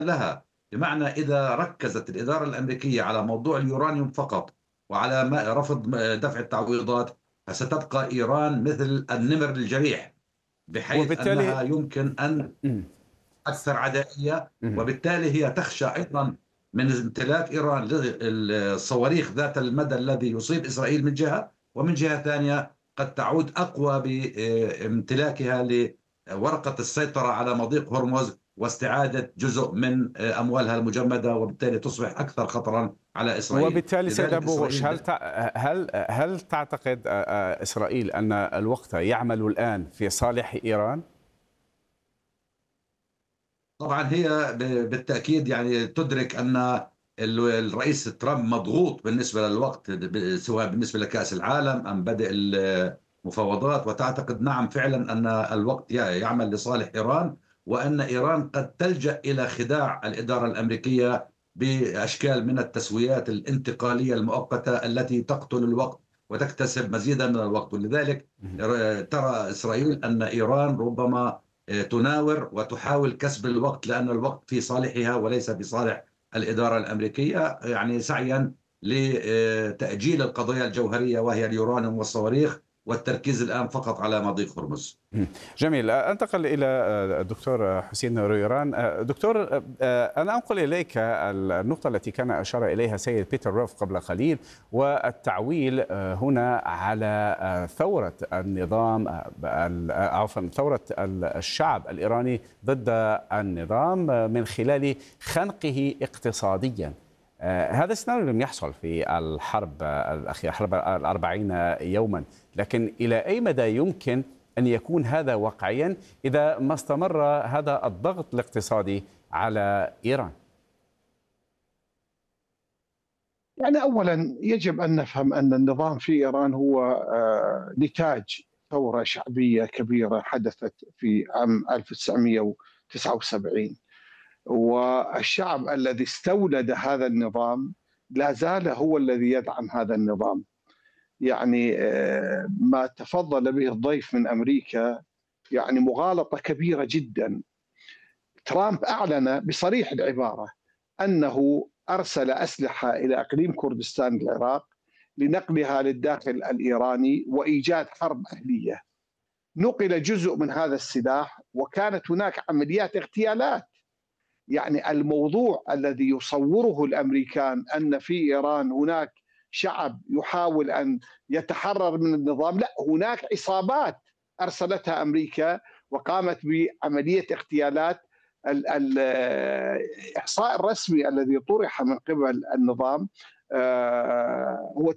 لها. بمعنى إذا ركزت الإدارة الأمريكية على موضوع اليورانيوم فقط وعلى رفض دفع التعويضات، فستبقى إيران مثل النمر الجريح، بحيث وبالتالي أنها يمكن أن مم. أكثر عدائية. مم. وبالتالي هي تخشى أيضا من امتلاك إيران للصواريخ ذات المدى الذي يصيب إسرائيل من جهة، ومن جهة ثانية قد تعود أقوى بامتلاكها لورقة السيطرة على مضيق هرمز واستعادة جزء من أموالها المجمدة، وبالتالي تصبح أكثر خطرا على إسرائيل. وبالتالي سيد لذلك أبو غوش، إسرائيل هل تعتقد إسرائيل أن الوقت يعمل الآن في صالح إيران؟ طبعا هي بالتأكيد يعني تدرك أن الرئيس ترامب مضغوط بالنسبة للوقت، سواء بالنسبة لكأس العالم أم بدء المفاوضات، وتعتقد نعم فعلا أن الوقت يعمل لصالح إيران، وأن إيران قد تلجأ إلى خداع الإدارة الأمريكية بأشكال من التسويات الانتقالية المؤقتة التي تقتل الوقت وتكتسب مزيدا من الوقت. ولذلك ترى إسرائيل أن إيران ربما تناور وتحاول كسب الوقت، لأن الوقت في صالحها وليس في صالح الإدارة الأمريكية، يعني سعيا لتأجيل القضايا الجوهرية وهي اليورانيوم والصواريخ، والتركيز الآن فقط على مضيق هرمز. جميل. أنتقل إلى الدكتور حسين رويران. دكتور، أنا أنقل إليك النقطة التي كان أشار إليها سيد بيتر روف قبل قليل، والتعويل هنا على ثورة النظام، عفوا ثورة الشعب الإيراني ضد النظام من خلال خنقه اقتصاديا. هذا السيناريو لم يحصل في الحرب الأخيرة، حرب 40 يوما، لكن إلى أي مدى يمكن أن يكون هذا واقعيا إذا ما استمر هذا الضغط الاقتصادي على إيران؟ يعني أولا يجب أن نفهم أن النظام في إيران هو نتاج ثورة شعبية كبيرة حدثت في عام 1979، والشعب الذي استولد هذا النظام لا زال هو الذي يدعم هذا النظام. يعني ما تفضل به الضيف من أمريكا يعني مغالطة كبيرة جدا. ترامب أعلن بصريح العبارة أنه أرسل أسلحة إلى إقليم كردستان العراق لنقلها للداخل الإيراني وإيجاد حرب أهلية. نقل جزء من هذا السلاح وكانت هناك عمليات اغتيالات. يعني الموضوع الذي يصوره الأمريكان أن في إيران هناك شعب يحاول أن يتحرر من النظام، لا، هناك عصابات أرسلتها أمريكا وقامت بعملية اغتيالات. الإحصاء الرسمي الذي طرح من قبل النظام هو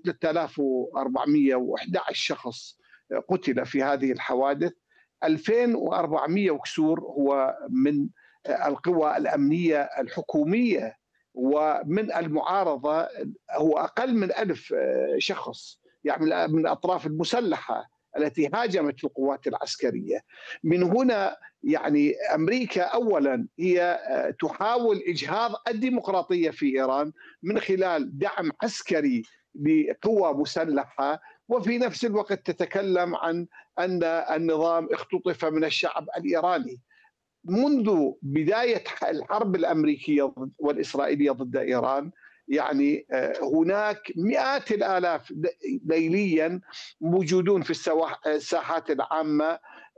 3411 شخص قتل في هذه الحوادث. 2400 وكسور هو من القوى الأمنية الحكومية، ومن المعارضة هو أقل من 1000 شخص، يعني من الأطراف المسلحة التي هاجمت القوات العسكرية. من هنا يعني أمريكا أولا هي تحاول إجهاض الديمقراطية في إيران من خلال دعم عسكري لقوى مسلحة، وفي نفس الوقت تتكلم عن أن النظام اختطف من الشعب الإيراني. منذ بداية الحرب الأمريكية والإسرائيلية ضد إيران يعني هناك مئات الآلاف ليليا موجودون في الساحات العامة،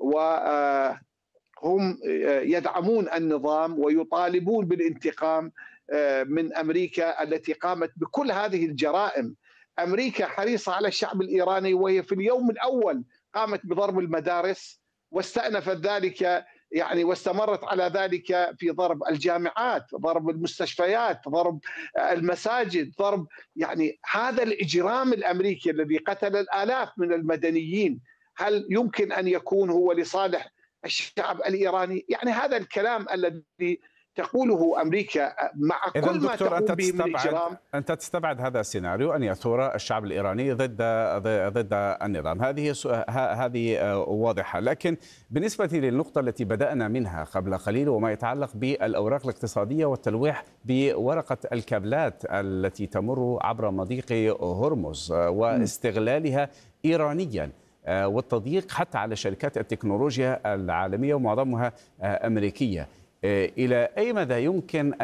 وهم يدعمون النظام ويطالبون بالانتقام من أمريكا التي قامت بكل هذه الجرائم. أمريكا حريصة على الشعب الإيراني، وهي في اليوم الأول قامت بضرب المدارس واستأنفت ذلك، يعني واستمرت على ذلك في ضرب الجامعات، ضرب المستشفيات، ضرب المساجد، ضرب يعني هذا الإجرام الأمريكي الذي قتل الآلاف من المدنيين. هل يمكن أن يكون هو لصالح الشعب الإيراني؟ يعني هذا الكلام الذي تقوله أمريكا مع إذا كل ما دكتور، تقوم به من إجرام. أنت تستبعد هذا السيناريو، أن يثور الشعب الإيراني ضد النظام. هذه واضحة. لكن بالنسبة للنقطة التي بدأنا منها قبل قليل وما يتعلق بالأوراق الاقتصادية والتلويح بورقة الكابلات التي تمر عبر مضيق هرمز واستغلالها إيرانيا والتضييق حتى على شركات التكنولوجيا العالمية ومعظمها أمريكية، إلى أي مدى يمكن